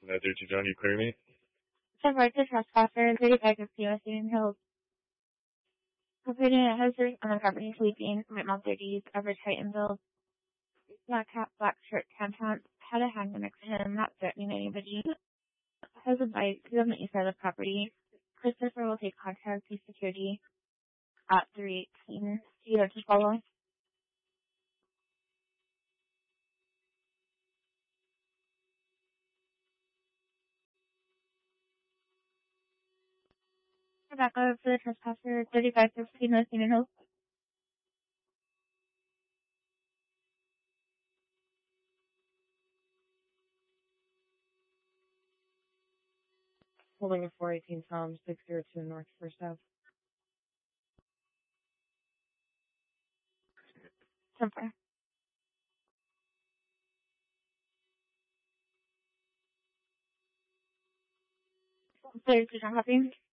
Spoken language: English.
Neither to John, you clear me? Subject to trespasser, 35 of POS Union Hills. Located at hazard on the property sleeping, Whitmall 30s, average height and build. Black hat, black shirt, tan pants, had a hand next to him, not threatening anybody. Has a bike, he's on the east side of the property. Christopher will take contact with security at 318. Do you have to follow? Back up for the trespasser, 3515 North Union Hills. Holding a 418 Tom 602 North First Ave. 10-4. 32 John Hopkins.